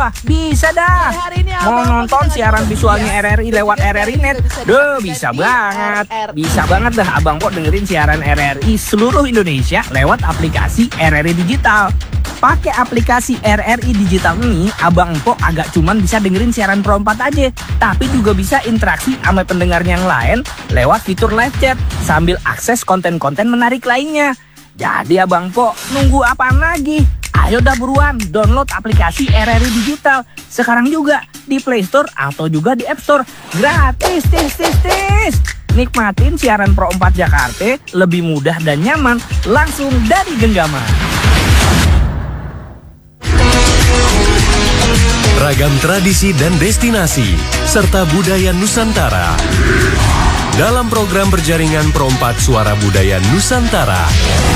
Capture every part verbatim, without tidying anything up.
Wah, bisa dah. Mau nonton siaran visualnya R R I lewat R R I Net? Duh, bisa banget. Bisa banget dah Abang Po dengerin siaran R R I seluruh Indonesia lewat aplikasi R R I Digital. Pakai aplikasi R R I Digital ini, Abang Po agak cuman bisa dengerin siaran Pro empat aja, tapi juga bisa interaksi sama pendengarnya yang lain lewat fitur live chat sambil akses konten-konten menarik lainnya. Jadi Abang Po, nunggu apaan lagi? Ayo dah buruan download aplikasi R R I Digital sekarang juga di Play Store atau juga di App Store. Gratis, tis, tis, tis. Nikmatin siaran Pro empat Jakarta lebih mudah dan nyaman langsung dari genggaman. Ragam tradisi dan destinasi serta budaya Nusantara dalam program berjaringan Pro empat Suara Budaya Nusantara.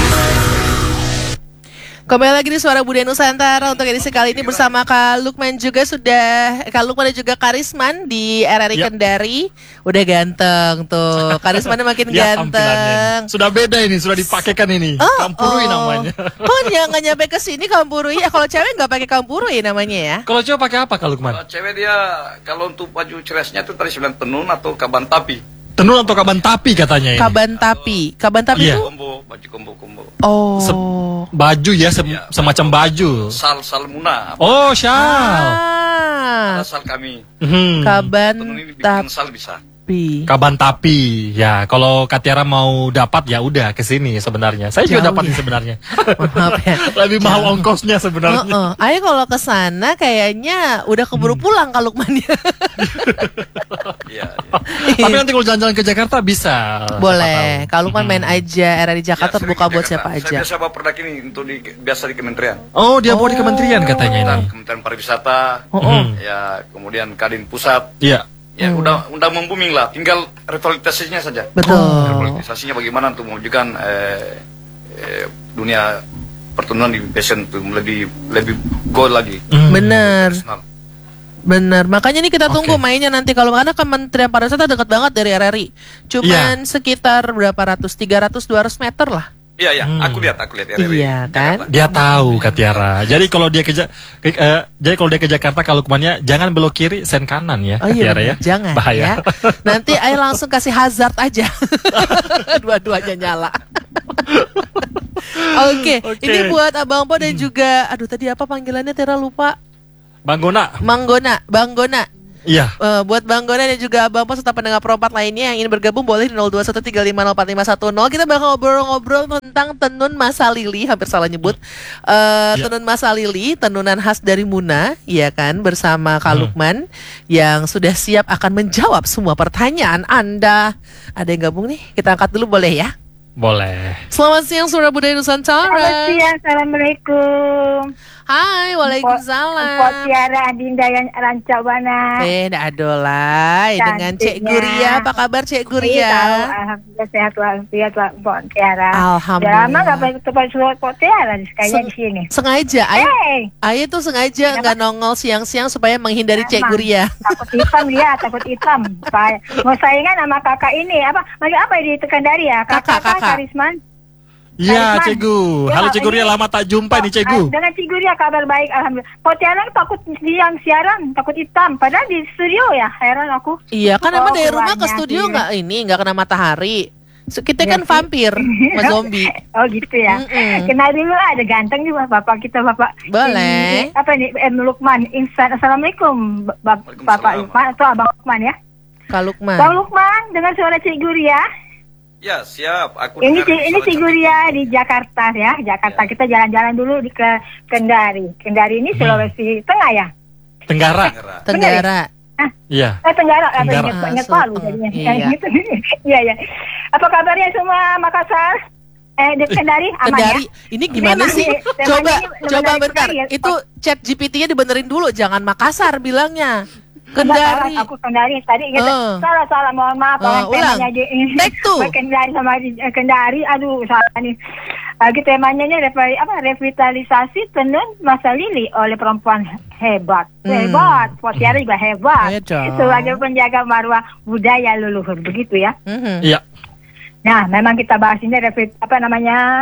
Kembali lagi di Suara Budaya Nusantara untuk edisi kali ini bersama Kak Lukman juga sudah Kak Lukman dan juga Karisman di R R I ya. Kendari. Udah ganteng tuh. Karisman makin ya, ganteng. Sudah beda ini, sudah dipakaikan ini. Oh, Kampurui oh. namanya. Kok nggak nyampe ke sini Kampurui? Ya kalau cewek nggak pakai Kampurui namanya ya. Kalau cewek pakai apa Kak Lukman? Kalau cewek dia kalau untuk baju cerasnya itu tadi sembilan tenun atau kaban tapi. Tenun atau kaban tapi katanya ini. Kaban tapi. Kaban tapi iya. itu Kombo, baju kombo-kombo. Oh. Se baju ya, se ya, semacam baju. Sal sal muna. Oh, syal. Ah. Ada sal kami. Hmm. Kaban tapi. Sal bisa. Kaban tapi. Ya, kalau Katiara mau dapat ya udah ke sini sebenarnya. Saya juga dapat ya? sebenarnya. Maaf ya. Lebih mahal ongkosnya sebenarnya. Uh -uh. Ayo kalau ke sana kayaknya udah keburu pulang Kak Lukman ya. Iya. Tapi nanti kalau jalan-jalan ke Jakarta bisa. Boleh. Kak Lukman main aja. R R I Jakarta ya, terbuka buat siapa aja. Saya biasa bawa produk ini untuk di, biasa di kementerian. Oh, dia oh. bawa di kementerian katanya ini. Kementerian Pariwisata. Oh, oh. Ya, kemudian Kadin Pusat. Iya. Ya hmm. udah udah membuming lah, tinggal revitalisasinya saja. Betul. Revitalisasinya bagaimana untuk mewujudkan eh, eh, dunia pertemuan di fashion itu lebih lebih goal lagi. Hmm. Bener. Bener. Makanya nih kita tunggu okay. mainnya nanti kalau karena Kementerian Pariwisata dekat banget dari R R I. Cuman yeah. sekitar berapa ratus, tiga ratus, dua ratus meter lah. Iya ya, hmm. aku lihat, aku lihat R R I. Iya kan? Dia tahu Katiara. Jadi kalau dia ke, ke uh, jadi kalau dia ke Jakarta kalau Lukmannya jangan belok kiri, sen kanan ya, oh, iya, Katiara ya. Jangan bahaya. Ya. Nanti ayo langsung kasih hazard aja. Dua-duanya nyala. Oke, okay. okay. Ini buat Abang Po dan juga aduh tadi apa panggilannya Tera lupa. Bang Gona. Bang Gona, Bang Gona. Iya. Uh, buat Bang Gona dan juga Abang Po serta pendengar Pro empat lainnya yang ingin bergabung boleh di nol dua satu tiga lima nol empat lima satu nol. Kita bakal ngobrol-ngobrol tentang tenun Masa Lili, hampir salah nyebut. Uh, ya. Tenun Masa Lili, tenunan khas dari Muna, ya kan, bersama Kak hmm. Lukman yang sudah siap akan menjawab semua pertanyaan Anda. Ada yang gabung nih? Kita angkat dulu boleh ya? Boleh. Selamat siang Suara Budaya Nusantara. Selamat siang, assalamualaikum. Hai, waalaikumsalam. Mpok Tiara Adinda yang Rancabana. Eh, dah adolai dengan Cek Guria. Apa kabar Cek Guria? Tahu, alhamdulillah sehat walafiat Mpok Tiara. Alhamdulillah. Lama nggak banyak tempat surat Mpok Tiara kayaknya di sini. Sengaja, Ayah. Hey. Ayah tuh sengaja nggak nongol siang-siang supaya menghindari Cek Guria. Takut hitam dia, takut hitam. Mau saingan sama kakak ini apa? Lagi apa di Kendari ya? Kakak, kakak. Karisman. Iya, Cegu. Halo Cegu Ria, lama tak jumpa nih Cegu. Dengan Cegu Ria kabar baik, alhamdulillah. Kok Tiara takut siang siaran, takut hitam. Padahal di studio ya, heran aku. Iya, kan emang dari rumah ke studio nggak ini, nggak kena matahari. So, kita kan vampir, sama zombie. Oh gitu ya. Mm-mm. Kenal dulu ada ganteng juga bapak kita bapak. Boleh. Ini, apa nih M Lukman. Insan. Assalamualaikum Bapak Bapak Lukman atau Abang Lukman ya. Kak Lukman. Bang Lukman dengan suara Cik Guria. Ya siap. Aku ini ini Cik Guria di Jakarta ya. Jakarta ya. Kita jalan-jalan dulu di ke Kendari. Kendari ini Sulawesi hmm. Tengah ya. Tenggara. Tenggara. Tenggara. Iya. Eh, Tenggara. Tenggara. Apa ingat Palu jadinya. Iya. Iya ya. Apa kabarnya semua Makassar? Eh di Kendari aman Kendari. ya? Ini gimana ini sih? Ini, coba ini coba bentar. Ya. Itu chat G P T-nya dibenerin dulu, jangan Makassar bilangnya. Kendari. Salah, aku Kendari tadi gitu. Uh. Salah salah mohon maaf uh, orang temanya aja ini. Kendari sama Kendari aduh salah nih. Lagi temanya ini revi, apa revitalisasi tenun Masa Lili oleh perempuan hebat. Hmm. Hebat. Mpok Tiara juga hebat. Hebat. Sebagai penjaga marwah budaya leluhur begitu ya. Iya. Mm-hmm. Yeah. Nah, memang kita bahas ini revit, apa namanya?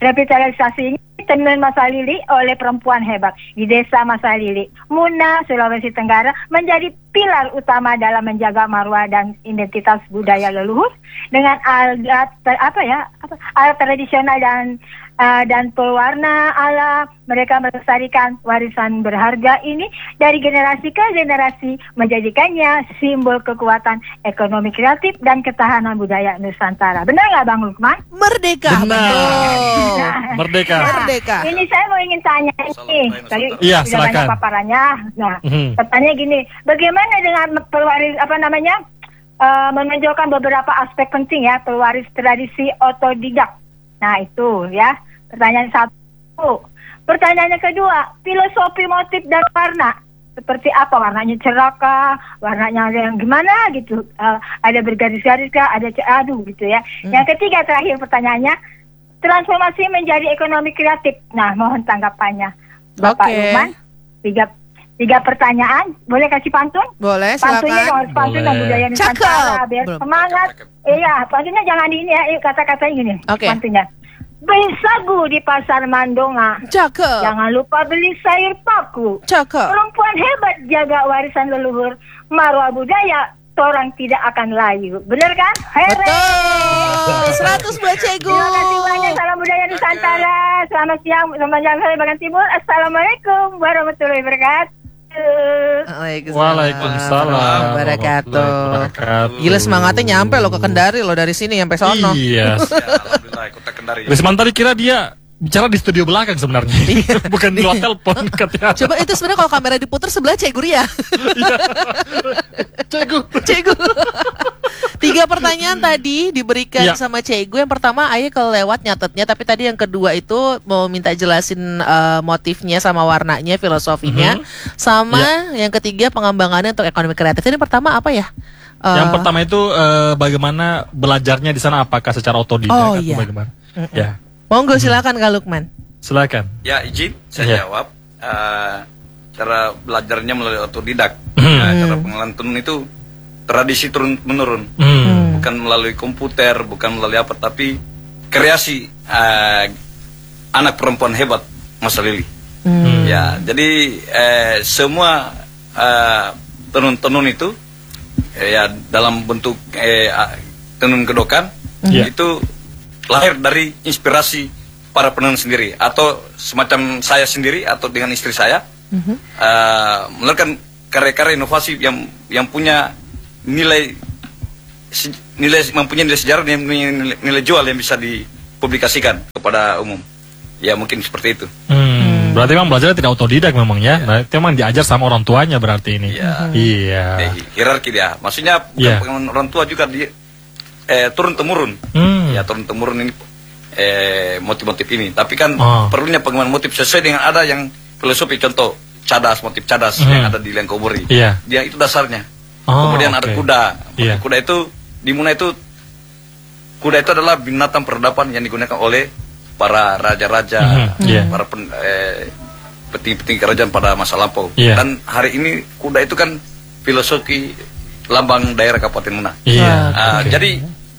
revitalisasi ini Tenun Masalili oleh perempuan hebat di Desa Masalili, Muna, Sulawesi Tenggara menjadi pilar utama dalam menjaga marwah dan identitas budaya leluhur dengan alat apa ya apa, alat tradisional dan uh, dan pewarna alam. Mereka melestarikan warisan berharga ini dari generasi ke generasi, menjadikannya simbol kekuatan ekonomi kreatif dan ketahanan budaya Nusantara. Benar nggak Bang Lukman? Merdeka. Benar. Betul. Merdeka. Nah, Merdeka. ini saya mau ingin tanya ini, tadi Iya, sudah banyak silakan. paparannya. Nah, Mhm. pertanyaan gini, bagaimana dengan pewaris apa namanya uh, menonjolkan beberapa aspek penting ya pewaris tradisi otodidak. Nah itu ya pertanyaan satu. Pertanyaan yang kedua, filosofi motif dan warna. Seperti apa warnanya, cerah kah, warnanya yang gimana gitu, uh, ada bergaris-garis kah, ada aduh gitu ya. Hmm. Yang ketiga terakhir pertanyaannya, transformasi menjadi ekonomi kreatif. Nah mohon tanggapannya Bapak Oke. Lukman. Tiga tiga pertanyaan, boleh kasih pantun? Boleh, Pantunnya silakan. harus pantun dan Boleh. budaya Nusantara Cakep. biar Belum. semangat. Iya, pantunnya jangan di ini ya, eh, kata-katanya gini. Oke. Pantunnya. Beli sagu di pasar Mandonga. Cakep. Jangan lupa beli sayur paku. Cakep. Perempuan hebat jaga warisan leluhur. Marwah budaya, orang tidak akan layu. Bener kan? Here. Betul. seratus buat Cegu. Terima kasih banyak. Salam budaya Nusantara. Selamat siang. Selamat jalan saya bagian timur. Assalamualaikum warahmatullahi wabarakatuh. Waalaikumsalam Wabarakatuh. wabarakatuh. Gila semangatnya nyampe lo ke Kendari lo dari sini sampai sono. Iya. Ya, alhamdulillah kota Kendari. Risman tadi kira dia bicara di studio belakang sebenarnya. Bukan di luar telepon katanya. Coba itu sebenarnya kalau kamera diputar sebelah Cegu ya. Cegu. Cegu. Tiga pertanyaan tadi diberikan Ya. sama Cegu. Yang pertama Ayah kelewat nyatetnya, tapi tadi yang kedua itu mau minta jelasin uh, motifnya sama warnanya, filosofinya, Mhm. sama yang ketiga pengembangannya untuk ekonomi kreatif. Ini pertama apa ya? Uh, Yang pertama itu eh, bagaimana belajarnya di sana, apakah secara otodidak Oh, atau iya. bagaimana? Ya, Monggo silakan Kak Lukman. silakan. Ya izin saya Ya. jawab. Eh, cara belajarnya melalui otodidak. Hmm. Nah, cara pengenalan tenun itu tradisi turun menurun, Hmm. bukan melalui komputer, bukan melalui apa, tapi kreasi eh, anak perempuan hebat Masalili. Hmm. Ya, jadi eh, semua eh, tenun-tenun itu eh, ya dalam bentuk eh, ah, tenun gedokan Ya. itu lahir dari inspirasi para penenun sendiri atau semacam saya sendiri atau dengan istri saya Mhm. eh, melahirkan karya-karya inovasi yang yang punya nilai se- nilai mempunyai nilai sejarah dan nilai, nilai jual yang bisa dipublikasikan kepada umum. Ya mungkin seperti itu. Hmm. Berarti memang belajarnya tidak otodidak memang ya. Berarti memang diajar sama orang tuanya berarti ini. Iya. Iya. Eh, hierarki dia. Maksudnya bukan Iya. pengen orang tua juga di eh, turun temurun. Hmm. Ya turun temurun ini eh, motif-motif ini. Tapi kan Oh. perlunya pengembangan motif sesuai dengan ada yang filosofi, contoh cadas, motif cadas Mhm. yang ada di Lengkobori. Iya. Dia itu dasarnya. Oh, Kemudian ada oke. kuda. Iya. Kuda itu di Muna itu kuda itu adalah binatang peradaban yang digunakan oleh para raja-raja, Mhm, iya. para pen, eh, petinggi-petinggi kerajaan pada masa lampau. Iya. Dan hari ini kuda itu kan filosofi lambang daerah Kabupaten Muna. Iya. Ah, oke. Jadi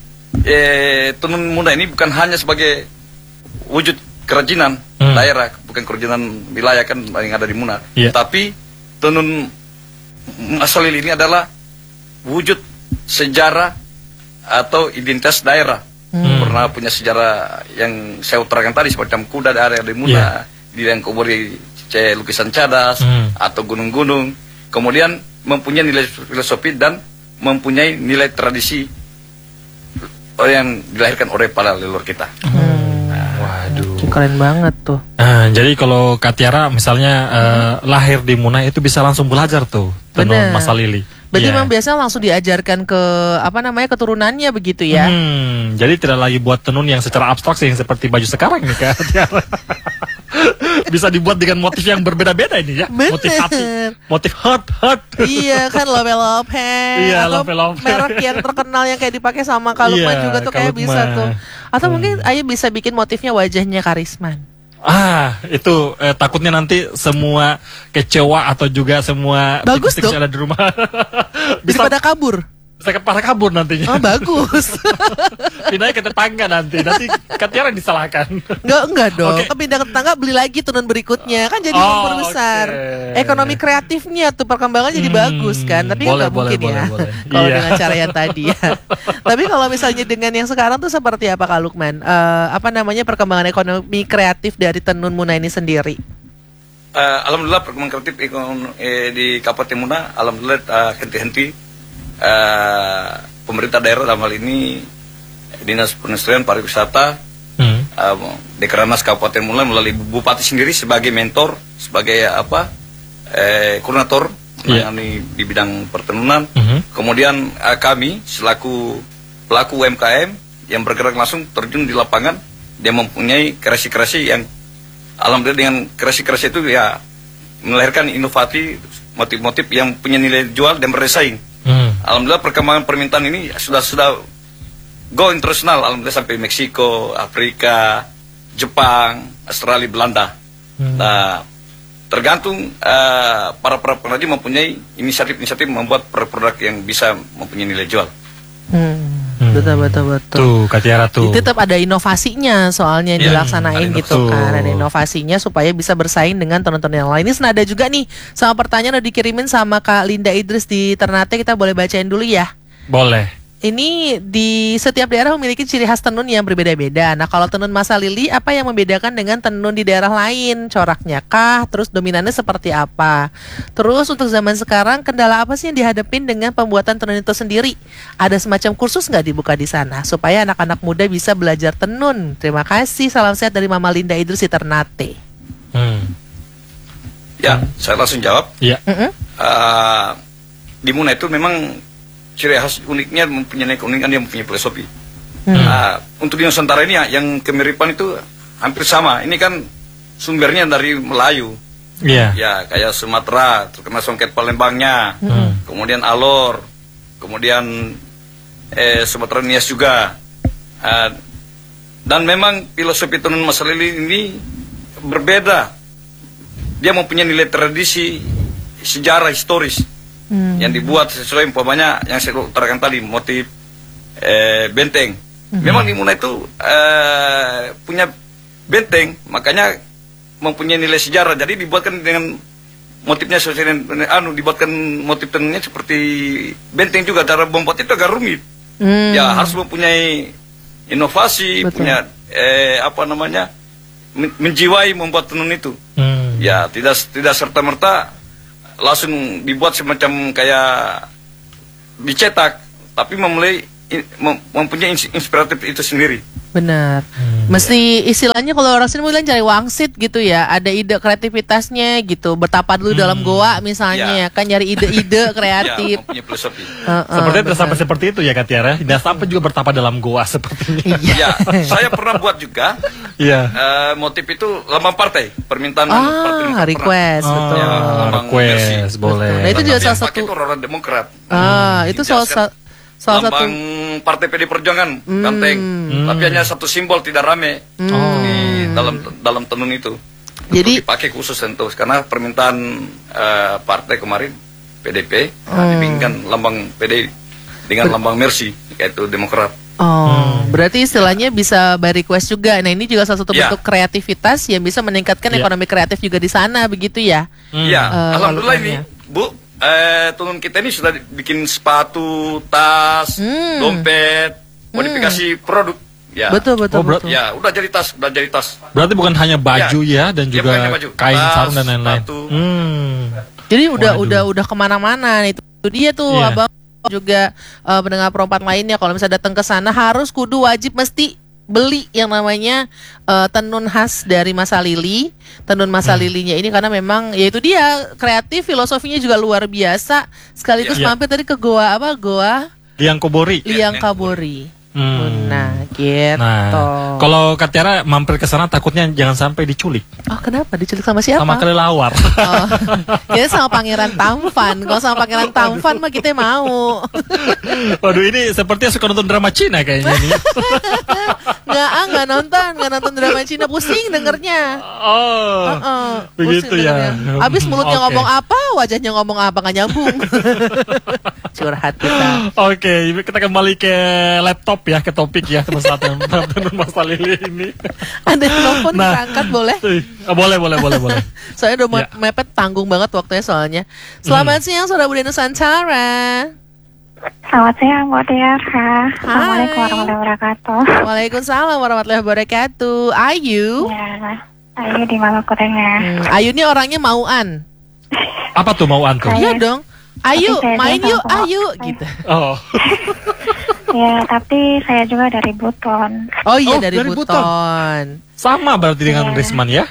eh, tenun Muna ini bukan hanya sebagai wujud kerajinan Hmm. daerah, bukan kerajinan wilayah kan yang ada di Muna, Iya. tapi tenun Masalili ini adalah wujud sejarah atau identitas daerah. Hmm. Pernah punya sejarah yang saya utarakan tadi semacam kuda di area di Muna, di Lengkobori c- lukisan cadas Hmm. atau gunung-gunung. Kemudian mempunyai nilai filosofi dan mempunyai nilai tradisi yang dilahirkan oleh para leluhur kita. Waduh. Keren banget tuh. Nah, jadi kalau Katiara misalnya eh, lahir di Muna itu bisa langsung belajar tuh tenun Bener. Masalili. Berarti Iya. memang biasanya langsung diajarkan ke apa namanya keturunannya begitu ya. Hmm, jadi tidak lagi buat tenun yang secara abstraksi yang seperti baju sekarang nih Kak Tiara. Bisa dibuat dengan motif yang berbeda-beda ini ya. Bener. Motif hati, motif heart, heart. Iya kan Lope Lope. Iya, Atau Lope Lope. merek yang terkenal yang kayak dipakai sama Kalukman Iya, juga tuh kayak Kalukman. bisa tuh. Atau Hmm. mungkin Ayah bisa bikin motifnya wajahnya Karisman. Ah, itu eh, takutnya nanti semua kecewa atau juga semua Bagus tikus-tikus dong. yang ada di rumah Bisa bisa pada kabur. Bisa kepala kabur nantinya. Oh bagus. Pindahnya ke tetangga nanti. Nanti Katiara yang disalahkan. Enggak, enggak dong. Oke. Kan pindah ke tetangga beli lagi tenun berikutnya. Kan jadi Oh, memperbesar oke. ekonomi kreatifnya tuh, perkembangan jadi Hmm, bagus kan. Tapi boleh, nggak boleh, mungkin boleh, ya. boleh. Kalau Iya. dengan cara yang tadi ya. Tapi kalau misalnya dengan yang sekarang tuh seperti apa Kak Lukman? Eh, apa namanya perkembangan ekonomi kreatif dari tenun Muna ini sendiri? Eh, alhamdulillah perkembangan kreatif ekon- eh, di Kabupaten Muna, alhamdulillah uh, henti-henti eh, pemerintah daerah dalam hal ini Dinas Perindustrian Pariwisata, Hmm. uh, Dekranasda Kabupaten Muna melalui Bupati sendiri sebagai mentor, sebagai apa eh, koordinator Iya. menangani di bidang pertenunan. Mhm. Kemudian uh, kami selaku pelaku U M K M yang bergerak langsung terjun di lapangan, dia mempunyai kreasi-kreasi yang alhamdulillah dengan kreasi-kreasi itu ya melahirkan inovasi, motif-motif yang punya nilai jual dan bersaing. Hmm. Alhamdulillah perkembangan permintaan ini sudah sudah go internasional, alhamdulillah sampai Meksiko, Afrika, Jepang, Australia, Belanda. Hmm. Nah, tergantung eh, para para pengrajin mempunyai inisiatif-inisiatif membuat produk yang bisa mempunyai nilai jual. Hmm. Hmm. Betul betul betul. Tuh Katiara tuh. Tetap ada inovasinya soalnya yang Ya, dilaksanain ada gitu inovasi. kan, ada inovasinya supaya bisa bersaing dengan tenun-tenun yang lain. Ini senada juga nih sama pertanyaan udah dikirimin sama Kak Linda Idris di Ternate, kita boleh bacain dulu ya. Boleh. Ini di setiap daerah memiliki ciri khas tenun yang berbeda-beda. Nah kalau tenun Masa Lili apa yang membedakan dengan tenun di daerah lain? Coraknya kah? Terus dominannya seperti apa? Terus untuk zaman sekarang kendala apa sih yang dihadapin dengan pembuatan tenun itu sendiri? Ada semacam kursus nggak dibuka di sana supaya anak-anak muda bisa belajar tenun? Terima kasih. Salam sehat dari Mama Linda Idris di Ternate. Hmm. Ya, saya langsung jawab. Iya. Mm-mm. Eh, di Muna itu memang ciri khas uniknya mempunyai keunikan, dia mempunyai filosofi. Hmm. Nah, untuk di Nusantara ini ya, yang kemiripan itu hampir sama. Ini kan sumbernya dari Melayu. Iya. Ya, kayak Sumatera, terkena songket Palembangnya, Hmm. kemudian Alor, kemudian eh, Sumatera Nias juga. Eh, dan memang filosofi tenun Masa Lili ini berbeda. Dia mempunyai nilai tradisi, sejarah historis. Hmm. Yang dibuat sesuai umpamanya yang saya utarakan tadi, motif eh, benteng. Memang di Muna itu eh, punya benteng, makanya mempunyai nilai sejarah. Jadi dibuatkan dengan motifnya sesuai dengan anu, dibuatkan motif tenunnya seperti benteng juga. Cara membuat itu agak rumit. Hmm. Ya harus mempunyai inovasi, Betul. punya eh, apa namanya men- menjiwai membuat tenun itu. Hmm. Ya tidak tidak serta merta langsung dibuat semacam kayak dicetak, tapi memulai i- mem- mempunyai ins- inspiratif itu sendiri. Benar. Mesti istilahnya kalau orang sini bilang cari wangsit gitu ya. Ada ide kreativitasnya gitu. Bertapa dulu dalam goa misalnya Ya. kan, nyari ide-ide kreatif. Ya, mempunyai filosofi. Heeh, Sepertinya benar. sampai seperti itu ya Katiara. Dan sampai juga bertapa dalam goa sepertinya. Iya. Ya, saya pernah buat juga Iya. eh, motif itu lambang partai, permintaan partai Ah, Demokrat. request betul. Ya, Oh, Lambang request boleh. Nah, itu juga Yang salah pakai satu- itu orang Demokrat. Ah, itu salah, Dijelaskan. sa- salah satu Lambang Partai P D Perjuangan, banteng. Tapi hanya satu simbol, tidak rame di dalam dalam tenun itu. Jadi- Untuk dipakai khusus tentu karena permintaan eh, partai kemarin P D P nah, dibingkan lambang P D dengan lambang Mercy, yaitu Demokrat. Oh, berarti istilahnya bisa by request juga. Nah, ini juga salah satu Ya. bentuk kreativitas yang bisa meningkatkan Ya. ekonomi kreatif juga di sana begitu ya. Iya, Eh, alhamdulillah ini, laluannya. Bu, eh, tenun kita ini sudah bikin sepatu, tas, Hmm. dompet, modifikasi produk. Ya. Betul betul Oh, berat- betul. Ya, udah jadi tas, udah jadi tas. Berarti bukan hanya baju ya, dan Ya, juga bukan hanya baju. kain Tas, sarung dan lain-lain. sepatu. Hmm. Jadi udah Waduh. udah udah kemana-mana. Itu dia tuh Iya. abang juga eh, pendengar perempat lainnya. Kalau misalnya datang ke sana harus kudu wajib mesti beli yang namanya eh, tenun khas dari Masa Lili, tenun Masa Hmm. Lilinya ini karena memang ya itu dia kreatif, filosofinya juga luar biasa. Sekaligus Iya. mampir tadi ke goa apa goa Liang Kobori. Liang Liang Kabori. Hmm. Nah, gitu. Nah, kalau Katiara mampir ke sana takutnya jangan sampai diculik Oh, kenapa diculik sama siapa? sama kelelawar. Oh, kita sama Pangeran Tampan. Kalau sama Pangeran Tampan mah kita mau. Waduh, ini sepertinya suka nonton drama Cina kayaknya nih. Nggak, ah, nggak nonton, nggak nonton drama Cina, pusing dengernya. Oh, Uh -uh, begitu ya. dengernya. Abis mulutnya Oke. ngomong apa, wajahnya ngomong apa, nggak nyambung. Curhat kita. Oke, kita kembali ke laptop ya, ke topik ya, masalah Tenun Masalili ini. Ada telepon Nah. diangkat boleh? Oh, boleh, boleh, boleh, boleh. Soalnya udah Ya. mepet, tanggung banget waktunya soalnya. Selamat siang Suara Budaya Nusantara. Selamat siang buat Tiara. Assalamualaikum warahmatullahi wabarakatuh. Waalaikumsalam warahmatullahi wabarakatuh. Ayu. Ya, Ayu di Maluku Tengah. Hmm, Ayu ini orangnya mauan. Apa tuh mau antum? Iya dong. Ayu, Tapi saya main juga yuk, sama- ayo gitu. Oh, Ya, tapi saya juga dari Buton. Oh iya Oh, dari, dari Buton. Buton. sama berarti dengan Iya. Risman ya?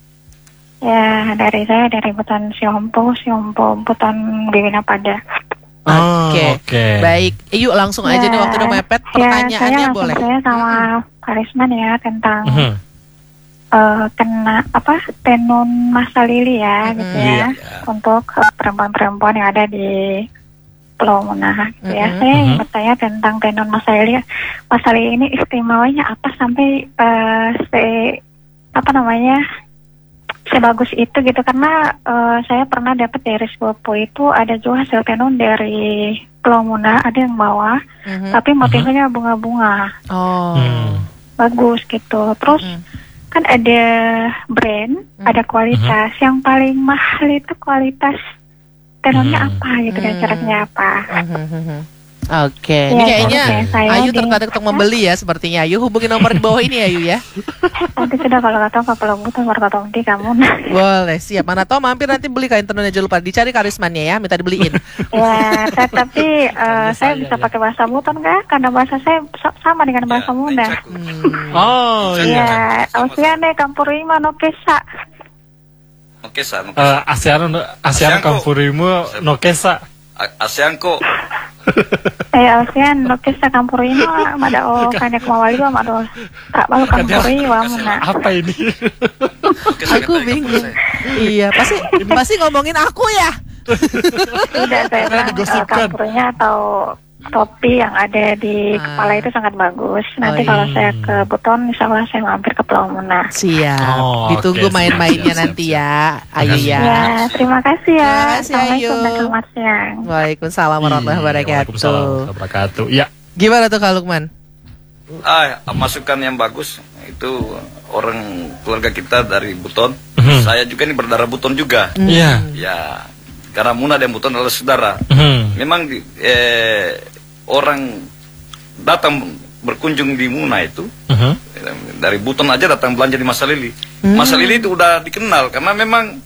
Ya, dari saya dari Buton Siompo, Siompo Buton Bibina Pada. Oke, Oh, oke. baik. Yuk langsung aja nih waktu udah mepet. Ya, Pertanyaannya saya boleh. Saya sama Karisman ya tentang Mhm. eh, kena apa tenun masa lili ya, Mhm. gitu ya, Iya. untuk eh, perempuan-perempuan yang ada di Pulau Munah, gitu ya. Mhm. Saya Mhm. ingin bertanya tentang tenun masa lili. Masa lili ini istimewanya apa sampai eh, se apa namanya sebagus itu gitu, karena eh, saya pernah dapat dari sepupu itu ada juga hasil tenun dari Pulau Munah, ada yang bawa Mhm. tapi motifnya bunga-bunga, Oh. Hmm. bagus gitu. Terus Mhm. kan ada brand, Hmm. ada kualitas. Yang paling mahal itu kualitas tenunnya Hmm. apa gitu dan Hmm. caranya apa. Mhm, mhm. Oke, ini Ya, kayaknya oke, saya Ayu di- tertarik untuk membeli ya sepertinya. Ayu hubungi nomor di bawah ini Ayu ya. Nanti sudah kalau kata ke Pulau Buton, baru kata di kamu. Boleh, siap. Mana tahu mampir nanti beli kain tenunnya, jangan lupa dicari karismannya ya, minta dibeliin. Ya, saya, tapi eh, saya saya, bisa ya. pakai bahasa Buton kan? Karena bahasa saya sa- sama dengan bahasa Ya, Munda. Caku. Hmm. Oh, iya. Ya, Sama-sama. Ausiane Kampur Ima no Kesa. Oke, San. Eh, ASEAN ASEAN ASEAN kok. Kampurimu Nokesa. ASEAN kok. Eh, Ausian no Kesa Kampur Ima, mada o kanya kumawali ba, mada o tak balu Kampur Ima muna. Apa ini? Aku bingung. Iya, pasti pasti ngomongin aku ya. Tidak, saya Karena bilang digosipkan. uh, kampurnya atau topi yang ada di Ah. kepala itu sangat bagus. Nanti Oh, kalau iya. saya ke Buton, insya Allah saya mampir ke Pulau Munah. Siap. Oh, Ditunggu oke, main-mainnya siap, siap, nanti siap. ya, Ayu Makasih. ya. Ya, terima kasih ya. Terima kasih, Assalamualaikum Ayu. dan selamat siang. Waalaikumsalam warahmatullahi Iya, Waalaikumsalam wabarakatuh. warahmatullahi wabarakatuh. Ya. Gimana tuh Kak Lukman? Ah, masukan yang bagus itu orang keluarga kita dari Buton. Mhm. Saya juga ini berdarah Buton juga. Iya. Ya, karena Muna dan Buton adalah saudara. Mhm. Memang di- eh, orang datang berkunjung di Muna itu Mhm. dari Buton aja datang belanja di Masa Lili. Masa Lili itu udah dikenal karena memang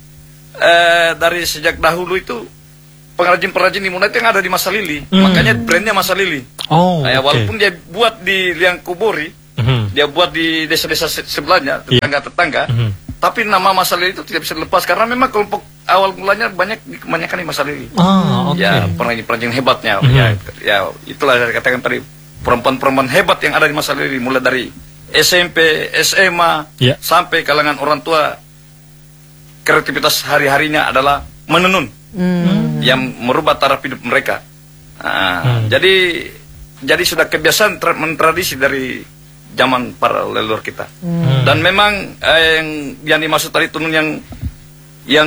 eh, dari sejak dahulu itu pengrajin-pengrajin di Muna itu yang ada di Masa Lili. Hmm. Makanya brandnya Masa Lili. Oh, Eh, oke. walaupun dia buat di Liangkubori, Mhm. dia buat di desa-desa se- sebelahnya, Iya. tetangga-tetangga. Mhm. Tapi nama Masa Lili itu tidak bisa dilepas karena memang kelompok awal mulanya banyak kebanyakan di Masa Lili. Oh, oke. Ya, pengrajin-pengrajin hebatnya. Mhm. Ya, ya, itulah saya katakan tadi perempuan-perempuan hebat yang ada di Masa Lili, mulai dari S M P, S M A, Ya. sampai kalangan orang tua. Kreativitas hari-harinya adalah menenun Hmm. yang merubah taraf hidup mereka. Nah, Hmm. Jadi jadi sudah kebiasaan tra- mentradisi dari zaman para leluhur kita. Hmm. Dan memang eh, yang yang dimaksud tadi tenun yang yang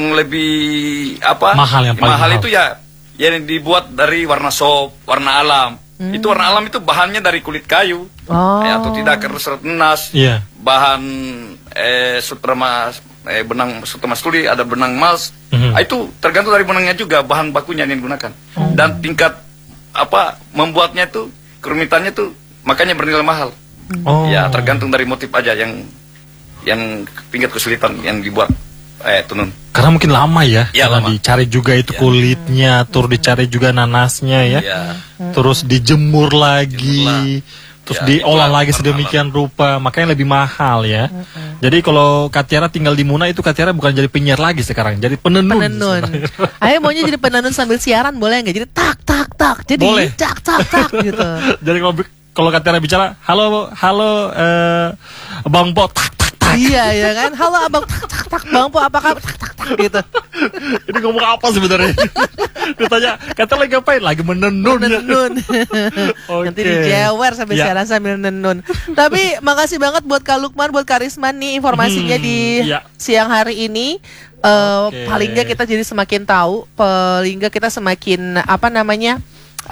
lebih apa Mahal, yang paling mahal. itu ya yang dibuat dari warna sop, warna alam. Itu warna alam itu bahannya dari kulit kayu, Oh. eh, atau tidak kertas nenas. Iya. Bahan eh, sutra mas, eh, benang sutra mas tuli, ada benang mas. Mhm. Ah, itu tergantung dari benangnya juga bahan bakunya yang digunakan. Dan tingkat apa membuatnya itu kerumitannya itu makanya bernilai mahal. Oh. Ya tergantung dari motif aja yang yang tingkat kesulitan yang dibuat eh tenun. Karena mungkin lama ya, Ya, karena lama. dicari juga itu Ya. kulitnya, terus dicari juga nanasnya ya, Ya. terus dijemur lagi, Dijemur terus Ya, diolah itu lagi warna sedemikian rupa, makanya lebih mahal ya. Jadi kalau Katiara tinggal di Muna itu Katiara bukan jadi penyiar lagi sekarang, jadi penenun. Penenun. Ayo maunya jadi penenun sambil siaran boleh nggak? Jadi tak tak tak. Jadi Boleh. tak tak tak gitu. Jadi kalau kalau Katiara bicara, halo halo eh, Bang Bo, tak tak tak Iya ya kan. Halo abang, tak tak tak bang po, apa kabar? Tak tak tak gitu. Ini ngomong apa sebenarnya? Ditanya, kata lagi ngapain? Lagi menenun. Menenun. Oke. Nanti dijewer sampai Ya. sekarang sambil nenun. Tapi makasih banget buat Kak Lukman, buat Kak Risman nih informasinya Hmm, di ya. siang hari ini. Eh, Oke. Paling nggak kita jadi semakin tahu, paling nggak kita semakin apa namanya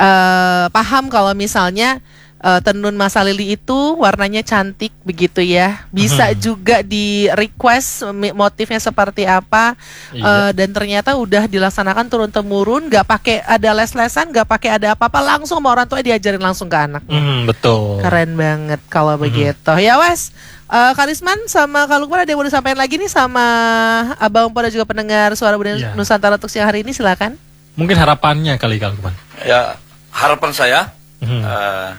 eh paham kalau misalnya eh, tenun masa lili itu warnanya cantik begitu ya. Bisa Hmm. juga di request mi- motifnya seperti apa. Iya. Eh, dan ternyata udah dilaksanakan turun temurun, nggak pakai ada les-lesan, nggak pakai ada apa-apa, langsung sama orang tua diajarin langsung ke anak. Hmm, betul. Keren banget kalau begitu. Ya wes, eh, Kak Risman sama Kak Lukman ada yang mau disampaikan lagi nih sama Abang Po dan juga pendengar Suara Budaya Iya. Nusantara untuk siang hari ini, silakan. Mungkin harapannya kali Kak Lukman. Ya, harapan saya Hmm. eh,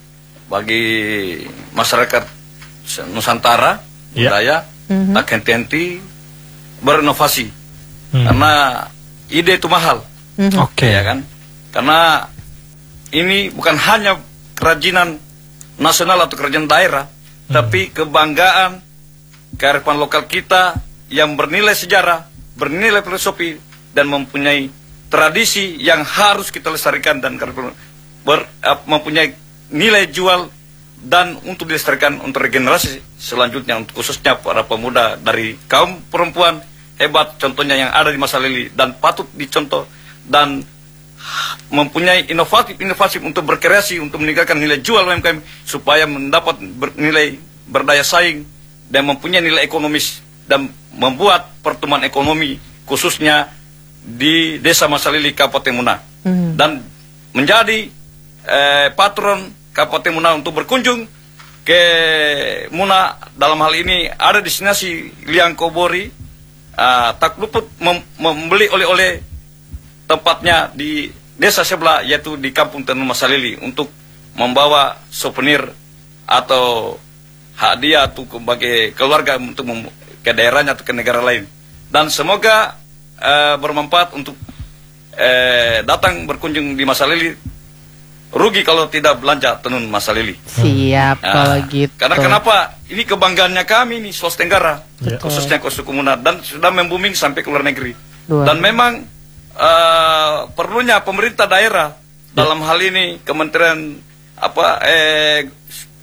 bagi masyarakat Nusantara Ya. budaya Mhm. tak henti-henti berinovasi Hmm. karena ide itu mahal, Mhm. Oke. ya kan? Karena ini bukan hanya kerajinan nasional atau kerajinan daerah, tapi kebanggaan kearifan lokal kita yang bernilai sejarah, bernilai filosofi dan mempunyai tradisi yang harus kita lestarikan dan ber, eh, mempunyai nilai jual dan untuk dilestarikan untuk regenerasi selanjutnya, untuk khususnya para pemuda dari kaum perempuan hebat contohnya yang ada di Masa Lili dan patut dicontoh dan mempunyai inovatif-inovatif untuk berkreasi untuk meningkatkan nilai jual U M K M supaya mendapat ber- nilai berdaya saing dan mempunyai nilai ekonomis dan membuat pertumbuhan ekonomi khususnya di Desa Masa Lili Kabupaten Muna Mhm. dan menjadi eh, patron Kabupaten Muna untuk berkunjung ke Muna. Dalam hal ini ada destinasi Liang Kobori, uh, tak luput mem- membeli oleh-oleh tempatnya di desa sebelah yaitu di Kampung Tenun Masa Lili untuk membawa souvenir atau hadiah untuk bagi keluarga untuk mem- ke daerahnya atau ke negara lain. Dan semoga uh, bermanfaat untuk uh, datang berkunjung di Masa Lili. Rugi kalau tidak belanja tenun Masa Lili. Siap Nah, kalau gitu. Karena kenapa? Ini kebanggaannya kami nih Sulawesi Tenggara, Ya. khususnya ke suku Muna dan sudah membooming sampai ke luar negeri. Luar Dan memang uh, perlunya pemerintah daerah dalam hal ini Kementerian apa eh,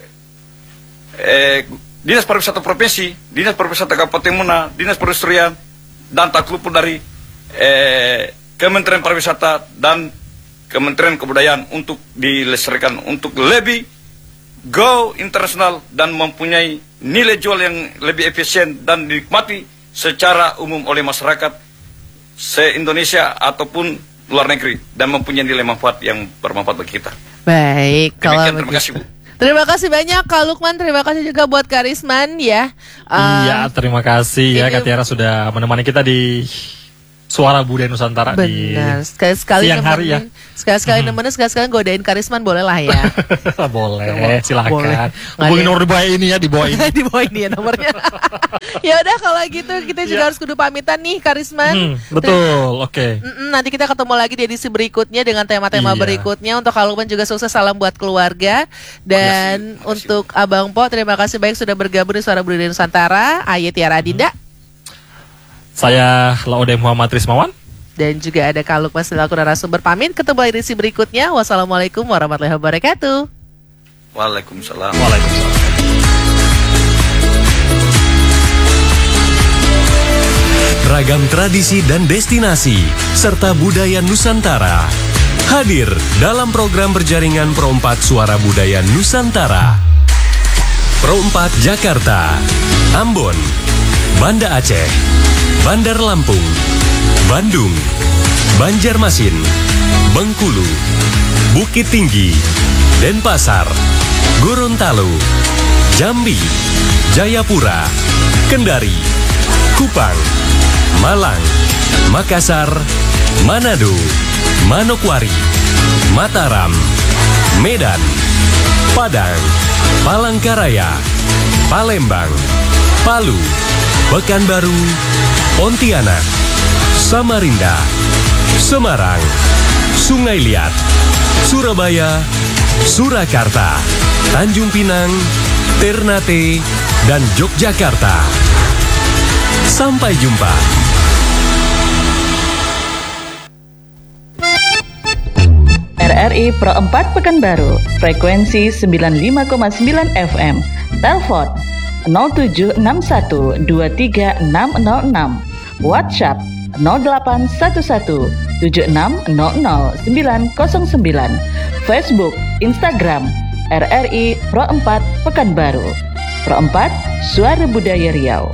eh, Dinas Pariwisata Provinsi, Dinas Pariwisata Kabupaten Muna, Dinas Perindustrian dan tak luput dari eh, Kementerian Pariwisata dan Kementerian Kebudayaan untuk dilestarikan untuk lebih go internasional dan mempunyai nilai jual yang lebih efisien dan dinikmati secara umum oleh masyarakat se-Indonesia ataupun luar negeri dan mempunyai nilai manfaat yang bermanfaat bagi kita. Baik, kalau Demikian, terima begitu. kasih Bu. Terima kasih banyak Kak Lukman, terima kasih juga buat Kak Risman ya. Um, Iya, terima kasih ya ini- Kak Tiara sudah menemani kita di Suara Budaya Nusantara di Benar, sekali-sekali siang hari ya. nemenin, sekali-sekali nemenin, sekali-sekali godain Kak Risman boleh lah ya. Boleh, silakan. Boleh. Nggak Hubungi ada- nomor di bawah ini ya, di bawah ini. Di bawah ini ya nomornya. Ya udah kalau gitu kita juga Ya. harus kudu pamitan nih Kak Risman. Hmm, betul, oke. Mm-mm, nanti kita ketemu lagi di edisi berikutnya dengan tema-tema Iya. berikutnya. Untuk Kak Lukman juga sukses, salam buat keluarga. Dan Makasih, makasih. untuk Abang Po, terima kasih banyak sudah bergabung di Suara Budaya Nusantara. Aye Tiara Adinda. Saya Laude Muhammad Rismawan. Dan juga ada Kak Lukman selaku narasumber pamit. Ketemu di edisi berikutnya. Wassalamualaikum warahmatullahi wabarakatuh. Waalaikumsalam. Waalaikumsalam. Ragam tradisi dan destinasi, serta budaya Nusantara. Hadir dalam program berjaringan Perompat Suara Budaya Nusantara. Perompat Jakarta, Ambon, Banda Aceh, Bandar Lampung, Bandung, Banjarmasin, Bengkulu, Bukit Tinggi, Denpasar, Gorontalo, Jambi, Jayapura, Kendari, Kupang, Malang, Makassar, Manado, Manokwari, Mataram, Medan, Padang, Palangkaraya, Palembang, Palu, Pekanbaru, Pontianak, Samarinda, Semarang, Sungai Liat, Surabaya, Surakarta, Tanjung Pinang, Ternate, dan Yogyakarta. Sampai jumpa. R R I Pro empat Pekanbaru, frekuensi sembilan puluh lima koma sembilan F M. Telepon nol tujuh enam satu dua tiga enam nol enam. WhatsApp nol delapan satu satu tujuh enam nol nol sembilan nol sembilan. Facebook, Instagram R R I Pro empat Pekanbaru. Pro empat, Suara Budaya Riau.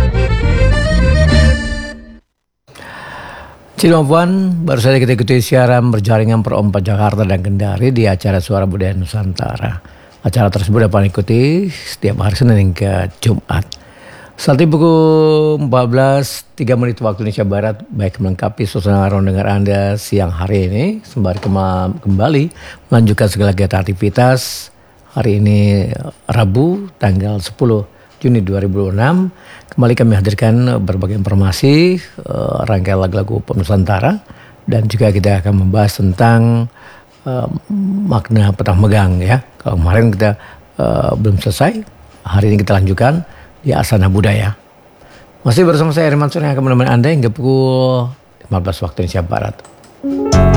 Cilombon, baru saja kita ikuti siaran berjaringan Pro empat Jakarta dan Kendari di acara Suara Budaya Nusantara. Acara tersebut dapat diikuti setiap hari Senin hingga Jumat. Saat ini pukul empat belas tiga menit waktu Indonesia Barat, baik melengkapi suasana ruang dengar Anda siang hari ini, sembari kema- kembali melanjutkan segala kegiatan aktivitas. Hari ini Rabu, tanggal sepuluh Juni dua ribu enam. Kembali kami hadirkan berbagai informasi, uh, rangkaian lagu-lagu pop Nusantara, dan juga kita akan membahas tentang uh, makna petang megang ya. Kalau kemarin kita uh, belum selesai, hari ini kita lanjutkan di Asana Budaya. Masih bersama saya Herman Sur yang akan menemani Anda hingga pukul lima belas waktu Indonesia Barat.